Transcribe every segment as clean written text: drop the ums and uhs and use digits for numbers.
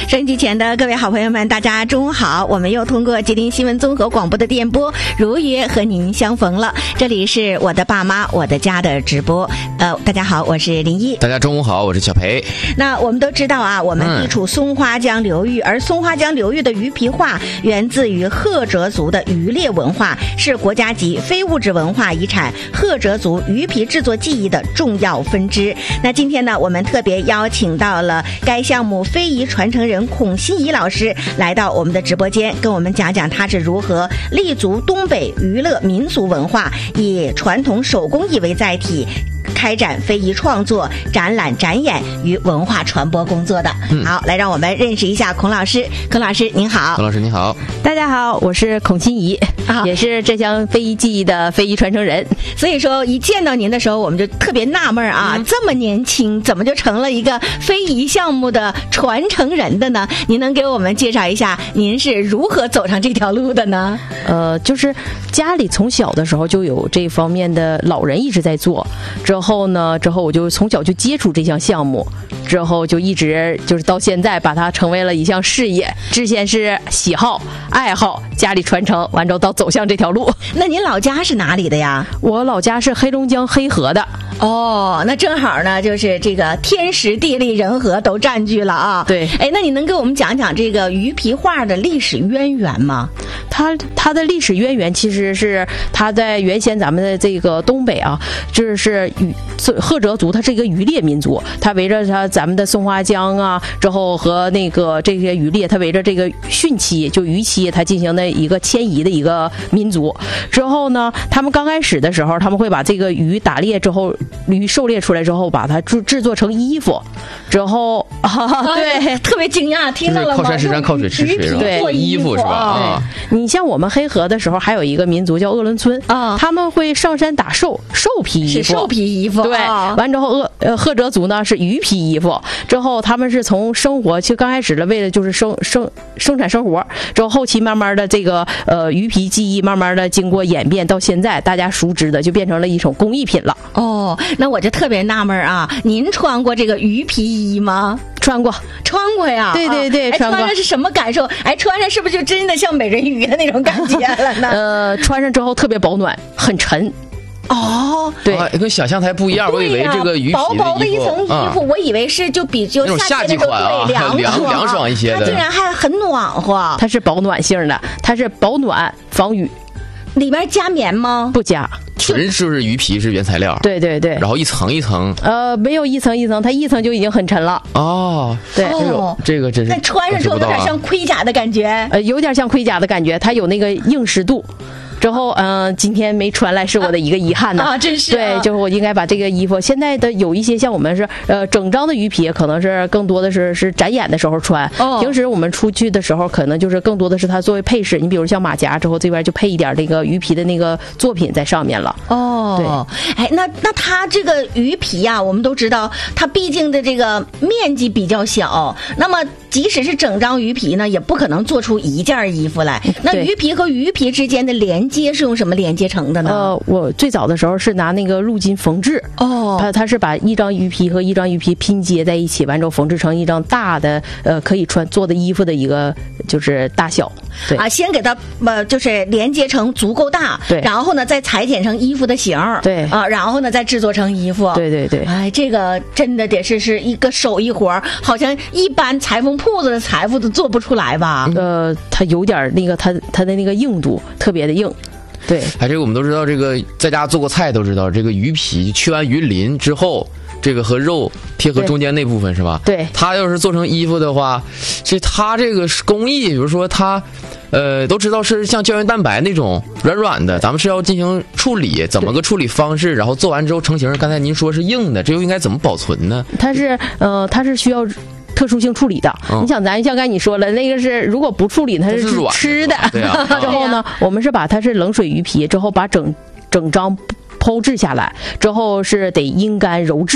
收音机前的各位好朋友们，大家中午好！我们又通过吉林新闻综合广播的电波，如约和您相逢了。这里是我的爸妈我的家的直播。大家好，我是林一。 大家中午好，我是小培。 那我们都知道啊，我们地处松花江流域，而松花江流域的鱼皮画源自于赫哲族的渔猎文化，是国家级非物质文化遗产赫哲族鱼皮制作技艺的重要分支。那今天呢，我们特别邀请到了该项目非遗传承人孔欣怡老师来到我们的直播间，跟我们讲讲他是如何立足东北娱乐民俗文化，以传统手工艺为载体，开展非遗创作、展览、展演与文化传播工作的。好，来让我们认识一下孔老师。孔老师您好。 孔老师您好。 大家好，我是孔欣怡，也是这项非遗技艺的非遗传承人。 所以说一见到您的时候，我们就特别纳闷啊，这么年轻怎么就成了一个非遗项目的传承人的呢？您能给我们介绍一下您是如何走上这条路的呢？ 就是家里从小的时候就有这方面的老人一直在做，之后我就从小就接触这项项目，之后就一直就是到现在把它成为了一项事业。之前是喜好爱好，家里传承完之后到走向这条路。 那您老家是哪里的呀？ 我老家是黑龙江黑河的。 哦，那正好呢，就是这个天时地利人和都占据了啊。 对， 那你能给我们讲讲这个鱼皮画的历史渊源吗？ 它的历史渊源其实是它在原先咱们的这个东北啊，就是赫哲族，它是一个渔猎民族，它围着咱们的松花江啊，之后和那个这些渔猎，它围着这个汛期就渔期，它进行的一个迁移的一个民族。之后呢，他们刚开始的时候，他们会把这个鱼打猎之后，鱼狩猎出来之后，把它制作成衣服，之后对， 特别惊讶，听到了吗？ 靠山吃山，靠水吃水， 对， 衣服是吧？啊， 你像我们黑河的时候，还有一个民族叫鄂伦村啊，他们会上山打兽皮衣服， 是兽皮衣服。 对，完之后赫哲族呢是鱼皮衣服。之后他们是从生活，其实刚开始的为了就是生产生活，之后后期慢慢的这个鱼皮技艺慢慢的经过演变，到现在大家熟知的就变成了一种工艺品了。 哦，那我就特别纳闷啊，您穿过这个鱼皮衣吗？ 穿过呀。 对对对， 穿上是什么感受？穿上是不是就真的像美人鱼的那种感觉了呢？ 穿上之后特别保暖，很沉。 哦， 对， 跟想象还不一样。我以为这个鱼皮薄薄的一层衣服，我以为是就夏季款啊，凉爽一些的。 它竟然还很暖和。 它是保暖性的，它是保暖防雨。 里面加棉吗？ 不加， 纯就是鱼皮是原材料。 对对对， 然后一层一层。 没有一层一层，它一层就已经很沉了。 哦， 对， 这个真是。 那穿上之后有点像盔甲的感觉。 有点像盔甲的感觉，它有那个硬实度。之后，今天没穿来是我的一个遗憾呢。 真是。 对，就是我应该把这个衣服。现在的有一些像我们是整张的鱼皮，可能是更多的是展演的时候穿。平时我们出去的时候，可能就是更多的是它作为配饰。你比如像马甲之后，这边就配一点那个鱼皮的那个作品在上面了。 对。那它这个鱼皮啊，我们都知道，它毕竟的这个面积比较小，那么即使是整张鱼皮呢，也不可能做出一件衣服来。那鱼皮和鱼皮之间的连接是用什么连接成的呢？ 我最早的时候是拿那个陆金缝制。它是把一张鱼皮和一张鱼皮拼接在一起，完之后缝制成一张大的可以做的衣服的一个就是大小。对啊，先给它就是连接成足够大， 对， 然后呢再裁剪成衣服的形， 对啊， 然后呢再制作成衣服。 对对对。 这个真的得是一个手艺活，好像一般裁缝铺子的裁缝都做不出来吧？ 它有点那个它的那个硬度特别的硬。对， 这个我们都知道，这个在家做过菜都知道，这个鱼皮去完鱼鳞之后，这个和肉贴合中间那部分是吧？ 对。 它要是做成衣服的话，它这个工艺，比如说它，都知道是像胶原蛋白那种软软的，咱们是要进行处理，怎么个处理方式？然后做完之后成型，刚才您说是硬的，这又应该怎么保存呢？ 它是需要特殊性处理的。你想咱像刚才你说了，那个是如果不处理它是吃的。 对啊。 之后呢，我们是把它是冷水鱼皮，之后把整张剖制下来，之后是得阴干揉制。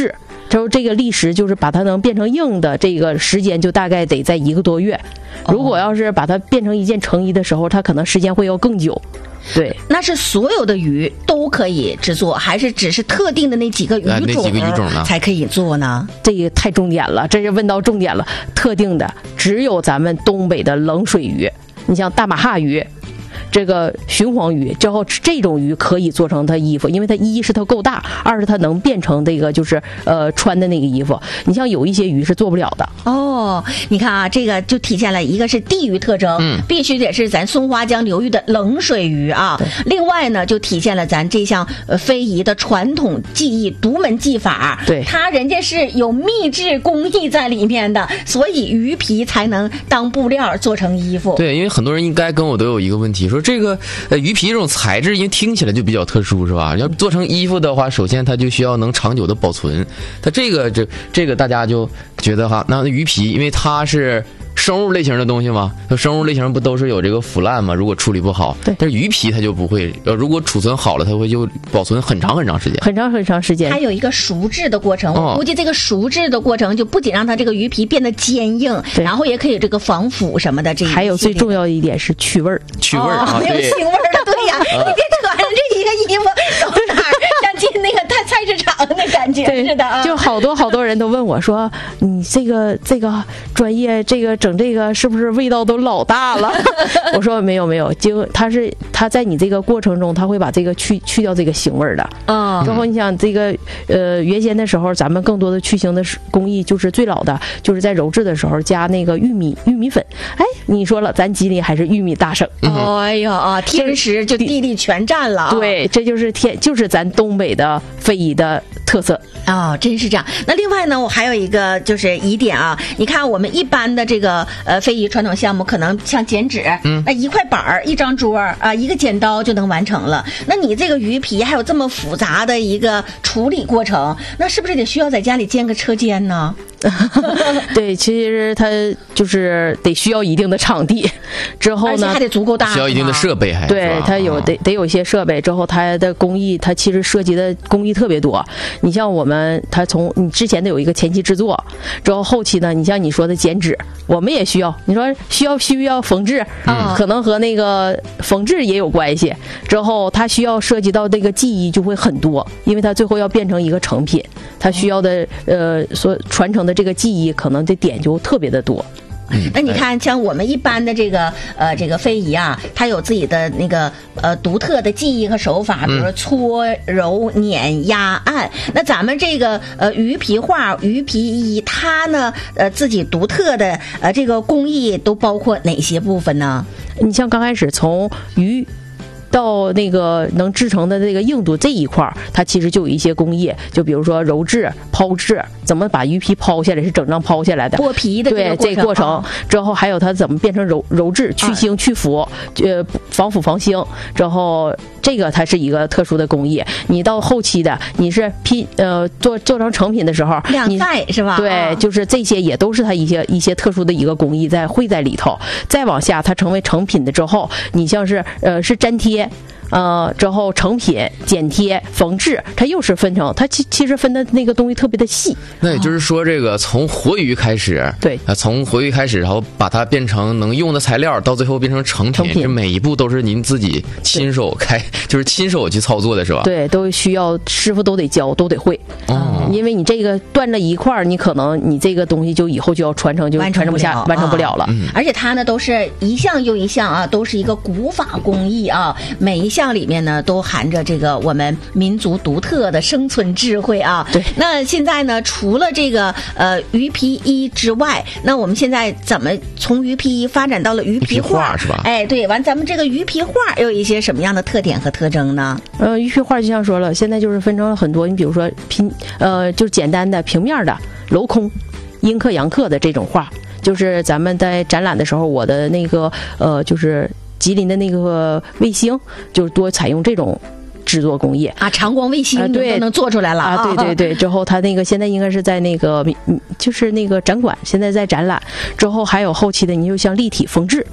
之后这个砾石就是把它能变成硬的，这个时间就大概得在1个多月。如果要是把它变成一件成衣的时候，它可能时间会要更久。对， 那是所有的鱼都可以制作，还是只是特定的那几个鱼种才可以做呢？ 这个太重点了，这是问到重点了。特定的只有咱们东北的冷水鱼，你像大马哈鱼。这个鲟黄鱼之后，这种鱼可以做成它衣服，因为它一是它够大，二是它能变成这个就是穿的那个衣服。你像有一些鱼是做不了的。 哦，你看啊，这个就体现了一个是地域特征，必须得是咱松花江流域的冷水鱼啊。另外呢，就体现了咱这项非遗的传统技艺、独门技法。 对， 人家是有秘制工艺在里面的，所以鱼皮才能当布料做成衣服。 对，因为很多人应该跟我都有一个问题，说这个鱼皮这种材质，因为听起来就比较特殊，是吧？要做成衣服的话，首先它就需要能长久的保存。它这个大家就觉得哈，那鱼皮因为它是生物类型的东西嘛，生物类型不都是有这个腐烂嘛？如果处理不好， 对， 但是鱼皮它就不会，如果储存好了，它会就保存很长很长时间， 很长时间。 还有一个熟制的过程，我估计这个熟制的过程就不仅让它这个鱼皮变得坚硬，然后也可以这个防腐什么的。这还有最重要的一点是去味儿， 啊， 有腥味儿的，对呀，你别穿上这一个衣服走哪儿，像进那个菜市场那感觉似的啊。 就好多人都问我说，你这个专业整这个是不是味道都老大了？我说没有，就它在你这个过程中，它会把这个去掉这个腥味的。之后你想这个原先的时候，咱们更多的去腥的工艺就是最老的，就是在揉制的时候加那个玉米粉。哎，你说了，咱吉林还是玉米大省。 哎呀啊，天时就地利全占了。 对，这就是咱东北的非遗的特色。 哦，真是这样。那另外呢，我还有一个就是疑点啊，你看我们一般的这个非遗传统项目，可能像剪纸，那一块板儿、一张桌啊、一个剪刀就能完成了。那你这个鱼皮还有这么复杂的一个处理过程，那是不是得需要在家里建个车间呢？ 对，其实它就是得需要一定的场地，之后呢， 而且还得足够大， 需要一定的设备，还对，它得有一些设备。之后它的工艺，它其实涉及的工艺特别多。你像它从你之前得有一个前期制作，之后后期呢，你像你说的剪纸，我们也需要。你说需要缝制，可能和那个缝制也有关系。之后它需要涉及到这个技艺就会很多，因为它最后要变成一个成品，它需要的所传承的这个技艺可能这点就特别的多。 那你看，像我们一般的这个非遗啊，它有自己的那个独特的技艺和手法，比如说搓、揉、碾、压、按。那咱们这个鱼皮画、鱼皮衣，它呢自己独特的这个工艺都包括哪些部分呢？ 你像刚开始从鱼到那个能制成的这个硬度这一块，它其实就有一些工艺，就比如说揉制、抛制，怎么把鱼皮抛下来，是整张抛下来的， 剥皮的这个过程。之后还有它怎么变成揉制、去腥去腐，防腐防腥。之后这个它是一个特殊的工艺。你到后期的，你是做成成品的时候， 晾晒是吧？ 对，就是这些也都是它一些特殊的一个工艺会在里头。再往下，它成为成品的之后，你像是粘贴。之后成品、剪贴、缝制，它又是分成，它其实分的那个东西特别的细。 那也就是说，这个从活鱼开始， 对， 从活鱼开始，然后把它变成能用的材料，到最后变成成品，这每一步都是您自己亲手就是亲手去操作的，是吧？ 对，都需要师傅都得教，都得会。因为你这个断了一块，你可能你这个东西就以后就要传承，就传承不下，完成不了了。 而且它呢都是一项又一项啊，都是一个古法工艺啊，每一项里面呢都含着这个我们民族独特的生存智慧啊。 对。 那现在呢，除了这个鱼皮衣之外，那我们现在怎么从鱼皮衣发展到了鱼皮画是吧？ 哎，对，完咱们这个鱼皮画又有一些什么样的特点和特征呢？ 鱼皮画就像说了，现在就是分成了很多，你比如说就是简单的平面的、镂空、阴刻、阳刻的这种画，就是咱们在展览的时候，我的那个就是吉林的那个卫星，就是多采用这种制作工艺啊，长光卫星都能做出来了啊！对，之后它那个现在应该是在那个就是那个展馆，现在在展览。之后还有后期的，你就像立体缝制。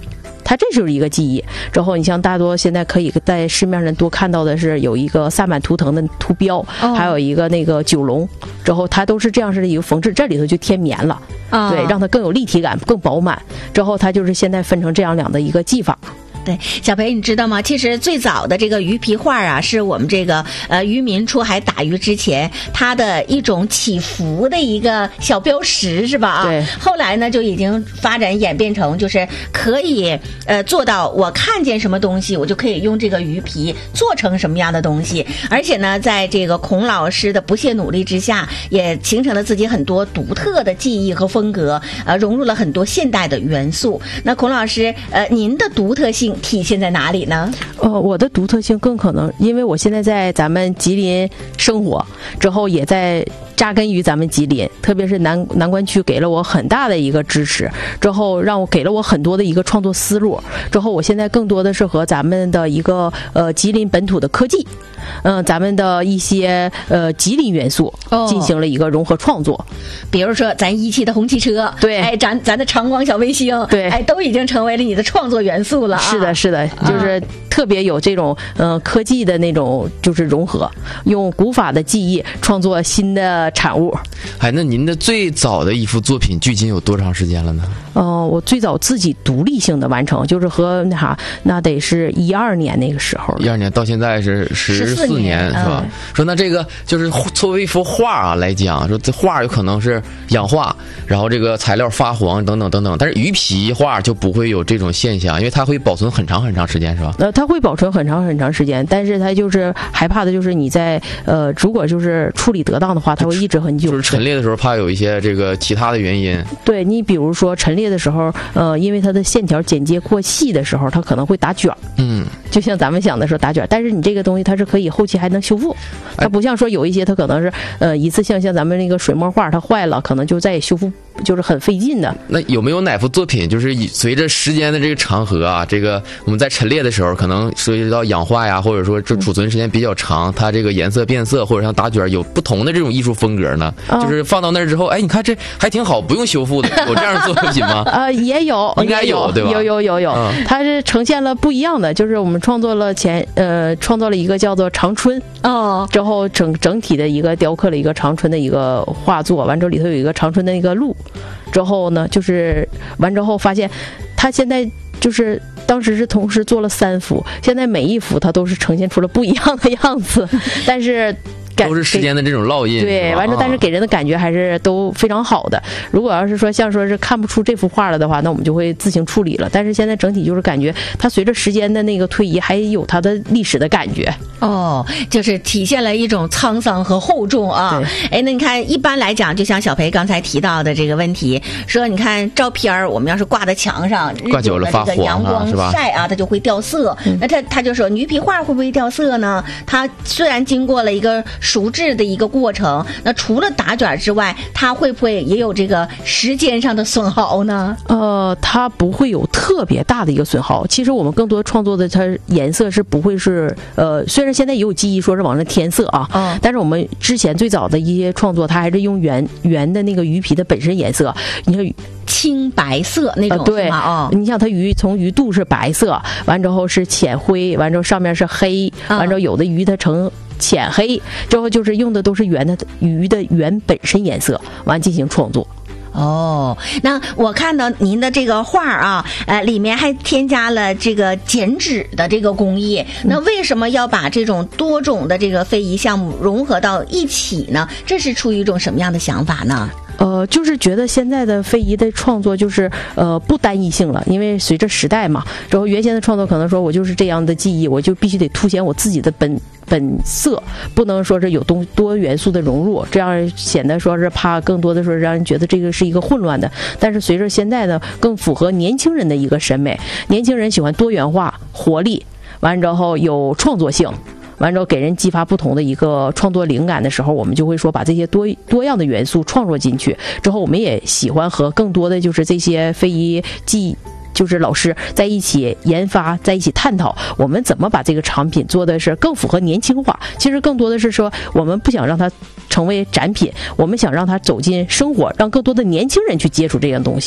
它这就是一个记忆。之后你像大多现在可以在市面上多看到的是有一个萨满图腾的图标，还有一个那个九龙，之后它都是这样式的一个缝制，这里头就添棉了，对，让它更有立体感，更饱满。之后它就是现在分成这样两的一个技法。 对，小培，你知道吗？其实最早的这个鱼皮画啊，是我们这个渔民出海打鱼之前，它的一种祈福的一个小标识，是吧？啊， 对。 后来呢，就已经发展演变成，就是可以做到我看见什么东西，我就可以用这个鱼皮做成什么样的东西。而且呢，在这个孔老师的不懈努力之下，也形成了自己很多独特的技艺和风格，融入了很多现代的元素。那孔老师，您的独特性体现在哪里呢？ 我的独特性更可能，因为我现在在咱们吉林生活之后，也在扎根于咱们吉林，特别是南关区给了我很大的一个支持，之后让我给了我很多的一个创作思路，之后我现在更多的是和咱们的一个吉林本土的科技，咱们的一些吉林元素进行了一个融合创作， 比如说咱17的红汽车， 对， 哎，咱的长光小卫星， 对， 哎，都已经成为了你的创作元素了。 是的，就是特别有这种科技的那种就是融合，用古法的技艺创作新的产物。 哎，那您的最早的一幅作品距今有多长时间了呢？ 我最早自己独立性的完成，就是和那得是12年那个时候 ，12年到现在是14年，是吧？说那这个就是作为一幅画啊来讲，说这画有可能是氧化，然后这个材料发黄等等等等，但是鱼皮画就不会有这种现象，因为它会保存很长很长时间，是吧？ 它会保存很长很长时间，但是它就是害怕的就是你在如果就是处理得当的话，它会一直很久。 就是陈列的时候怕有一些这个其他的原因。 对，你比如说陈列的时候，因为它的线条剪接过细的时候，它可能会打卷。就像咱们想的时候打卷，但是你这个东西它是可以后期还能修复，它不像说有一些它可能是一次性，像咱们那个水墨画它坏了，可能就再也修复就是很费劲的。 那有没有哪幅作品就是随着时间的这个长河啊，这个我们在陈列的时候可能涉及到氧化呀，或者说这储存时间比较长，它这个颜色变色或者像打卷有不同的这种艺术风格呢？就是放到那儿之后，哎，你看这还挺好，不用修复的，有这样的作品吗？ 也有， 应该有，对吧？ 有，它是呈现了不一样的，就是我们创作了一个叫做长春之后整体的一个雕刻了一个长春的一个画作，完之后里头有一个长春的一个路，之后呢就是完之后发现它现在就是当时是同时做了3幅，现在每一幅它都是呈现出了不一样的样子，但是都是时间的这种烙印， 对，完之后但是给人的感觉还是都非常好的。如果要是说像说是看不出这幅画了的话，那我们就会自行处理了。但是现在整体就是感觉它随着时间的那个推移，还有它的历史的感觉。 就是体现了一种沧桑和厚重啊。哎，那你看一般来讲，就像小培刚才提到的这个问题，说你看照片我们要是挂在墙上， 挂久了发黄阳光晒啊，它就会掉色。那他就说鱼皮画会不会掉色呢？它虽然经过了一个熟制的一个过程，那除了打卷之外，它会不会也有这个时间上的损耗呢？ 它不会有特别大的一个损耗。其实我们更多创作的它颜色是不会是虽然现在也有技艺说是往上添色啊，但是我们之前最早的一些创作，它还是用原的那个鱼皮的本身颜色。你看青白色那种， 对你像它从鱼肚是白色，完之后是浅灰，完之后上面是黑，完之后有的鱼它呈浅黑，之后就是用的都是鱼的原本身颜色，完进行创作。 那我看到您的这个画啊，里面还添加了这个剪纸的这个工艺。那为什么要把这种多种的这个非遗项目融合到一起呢？这是出于一种什么样的想法呢？ 就是觉得现在的非遗的创作就是不单一性了，因为随着时代嘛，然后原先的创作可能说我就是这样的技艺，我就必须得凸显我自己的本色，不能说是有多元素的融入，这样显得说是怕更多的说让人觉得这个是一个混乱的。但是随着现在呢，更符合年轻人的一个审美，年轻人喜欢多元化、活力，完之后有创作性。完之后给人激发不同的一个创作灵感的时候，我们就会说把这些多样的元素创作进去。之后我们也喜欢和更多的就是这些非遗就是老师在一起研发，在一起探讨我们怎么把这个产品做的是更符合年轻化。其实更多的是说我们不想让它成为展品，我们想让它走进生活，让更多的年轻人去接触这样东西。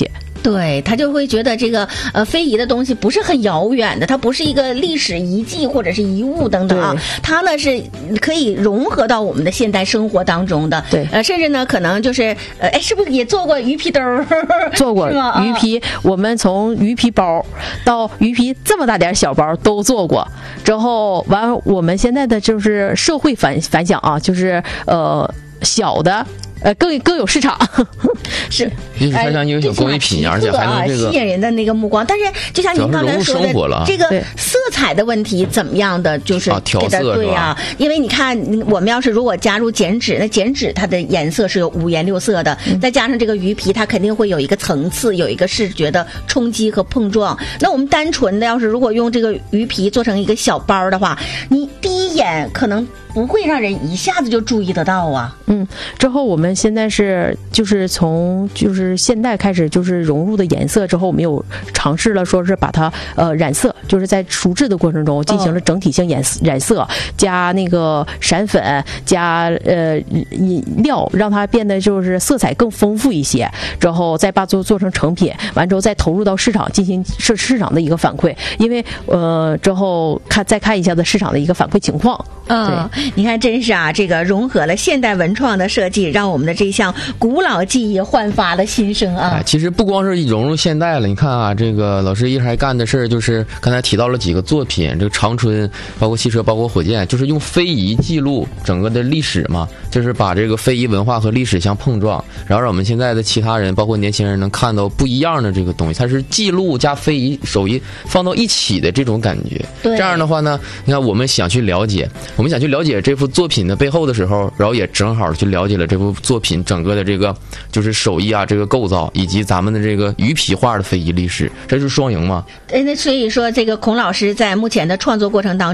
对，他就会觉得这个非遗的东西不是很遥远的，它不是一个历史遗迹或者是遗物等等啊，它呢是可以融合到我们的现代生活当中的。 对， 甚至呢可能就是是不是也做过鱼皮兜？ 做过鱼皮，我们从鱼皮包到鱼皮这么大点小包都做过。之后完，我们现在的就是社会反响啊，就是小的。更有市场，是， 它像一个小工艺品，而且还能这个吸引人的那个目光。但是就像您刚才说的，这个色彩的问题怎么样的，就是调色对啊，因为你看，我们要是如果加入剪纸，那剪纸它的颜色是有五颜六色的，再加上这个鱼皮，它肯定会有一个层次，有一个视觉的冲击和碰撞。那我们单纯的要是如果用这个鱼皮做成一个小包的话，你第一眼可能不会让人一下子就注意得到啊。 之后我们现在就是从现代开始就是融入的颜色之后，我们有尝试了说是把它染色，就是在熟制的过程中进行了整体性染色，加那个闪粉，加料，让它变得就是色彩更丰富一些，之后再把做成成品，完之后再投入到市场进行市场的一个反馈，因为之后再看一下子市场的一个反馈情况。 你看真是啊，这个融合了现代文创的设计，让我们的这项古老技艺焕发了新生啊！ 其实不光是融入现代了，你看啊，这个老师一直还干的事儿就是刚才提到了几个作品，这个长春，包括汽车，包括火箭，就是用非遗记录整个的历史嘛，就是把这个非遗文化和历史相碰撞，然后让我们现在的其他人，包括年轻人能看到不一样的这个东西，它是记录加非遗手艺放到一起的这种感觉。这样的话呢，你看我们想去了解这幅作品的背后的时候，然后也正好去了解了这部作品整个的这个就是手艺啊，这个构造以及咱们的这个鱼皮画的非遗历史，这是双赢嘛。 那所以说这个孔老师在目前的创作过程当中